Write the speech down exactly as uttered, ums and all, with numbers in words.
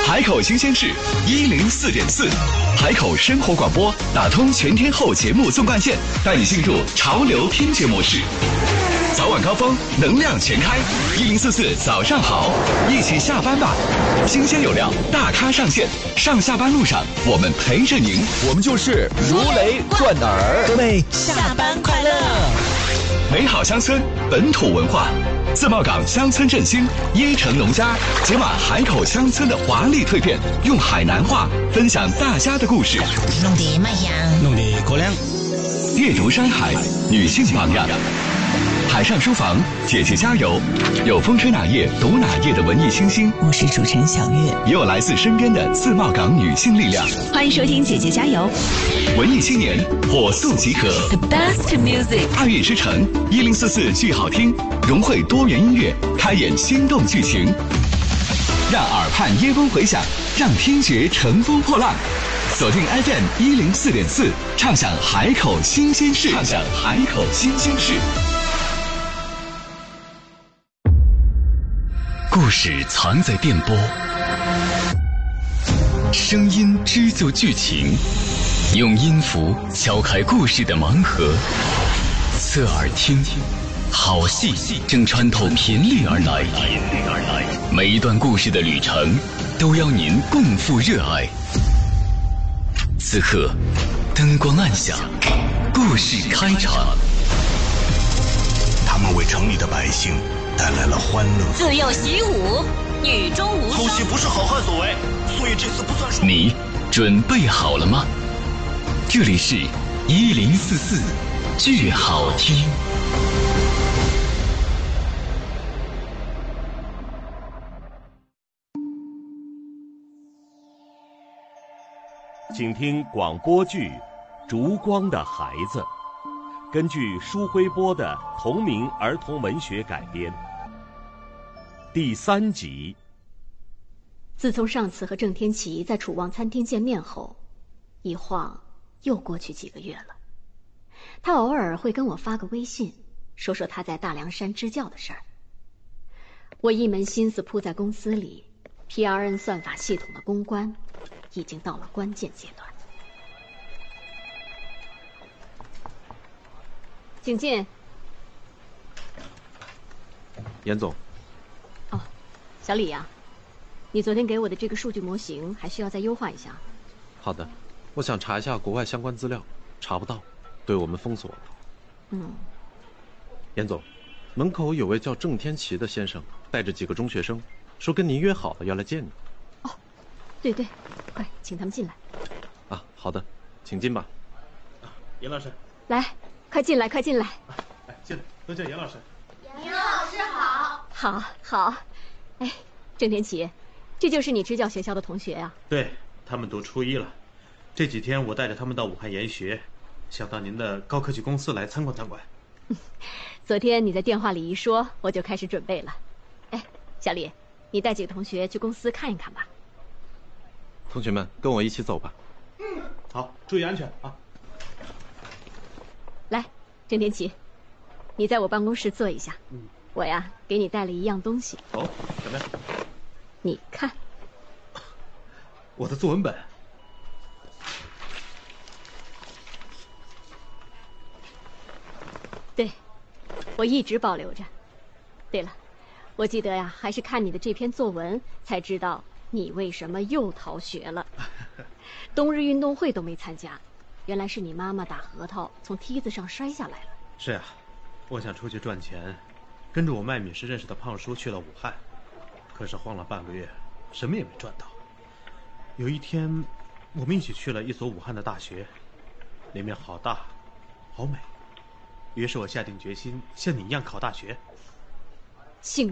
海口新鲜事一零四点四，海口生活广播打通全天候节目纵贯线，带你进入潮流听觉模式。早晚高峰，能量全开，一零四四早上好，一起下班吧。新鲜有料，大咖上线，上下班路上我们陪着您， 我们就是如雷贯耳。 各位下班快乐！ 美好乡村，本土文化，自贸港乡村振兴，椰城农家解码海口乡村的华丽蜕变，用海南话分享大家的故事， 弄得卖香， 弄得过亮。 阅读山海，女性榜样。海上书房，姐姐加油！有风吹哪页读哪页的文艺清新， 我是主持人小月， 也有来自身边的自贸港女性力量。 欢迎收听姐姐加油！ 文艺青年火速集合 ，The best music， 爱乐之城一零四四剧好听，融汇多元音乐，开演心动剧情，让耳畔耶风回响，让听觉乘风破浪。锁定 F M 一零四点四，畅享海口新鲜事，畅享海口新鲜事。故事藏在电波，声音织就剧情，用音符敲开故事的盲盒。侧耳听，好戏正穿透频率而来，每一段故事的旅程都要您共赴热爱。此刻，灯光暗下，故事开场。 他们为城里的百姓带来了欢乐。 自幼习武，女中无双。 偷袭不是好汉所为，所以这次不算数。 你准备好了吗？这里是一零四四剧好听。 请听广播剧《烛光的孩子》，根据舒辉波的同名儿童文学改编。第三集。 自从上次和郑天琪在楚望餐厅见面后，一晃又过去几个月了。他偶尔会跟我发个微信，说说他在大凉山支教的事儿。我一门心思扑在公司里 ，P R N 算法系统的攻关已经到了关键阶段。请进。 严总。 哦，小李呀、啊，你昨天给我的这个数据模型还需要再优化一下。 好的，我想查一下国外相关资料，查不到，对我们封锁了。 嗯。 严总，门口有位叫郑天琪的先生，带着几个中学生，说跟您约好了要来见你。 哦，对对，快请他们进来。 啊，好的，请进吧。 啊，严老师。 来，快进来，快进来。 来，进来，都叫严老师。 严老师好。 好，好。哎，郑天琪，这就是你支教学校的同学呀、啊？ 对，他们读初一了。这几天我带着他们到武汉研学，想到您的高科技公司来参观参观。 昨天你在电话里一说，我就开始准备了。哎，小李，你带几个同学去公司看一看吧。 同学们，跟我一起走吧。 嗯，好，注意安全啊。 来，郑天琪，你在我办公室坐一下。嗯，我呀，给你带了一样东西。 哦，什么呀？ 你看， 我的作文本。 对，我一直保留着。对了，我记得呀，还是看你的这篇作文才知道你为什么又逃学了。冬日运动会都没参加，原来是你妈妈打核桃从梯子上摔下来了。 是呀，我想出去赚钱，跟着我卖米时认识的胖叔去了武汉，可是晃了半个月，什么也没赚到。有一天，我们一起去了一所武汉的大学，里面好大，好美。于是我下定决心像你一样考大学。 幸